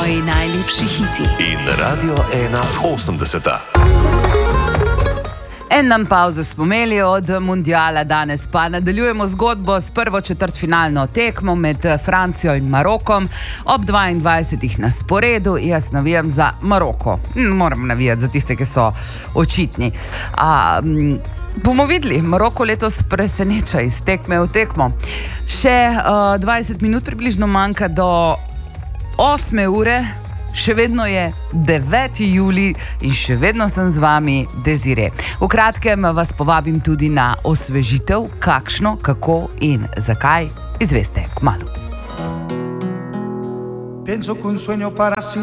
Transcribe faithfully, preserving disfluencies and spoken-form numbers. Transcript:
Tvoji najlepši hiti. In Radio ena osemdeseta. En dan pauze smo imeli od mundiala, danes pa nadaljujemo zgodbo s prvo četrtfinalno tekmo med Francijo in Marokom. Ob dvaindvajsetih na sporedu, jaz navijam za Maroko. Moram navijati za tiste, ki so očitni. A, m, bomo videli, Maroko letos preseneča iz tekme v tekmo. Še uh, dvajset minut približno manjka do osme ure. Še vedno je deveti julij in še vedno sem z vami, Desire. V kratkem vas povabim tudi na osvežitev, kakšno, kako in zakaj, izveste kmalu. Penso che un sogno para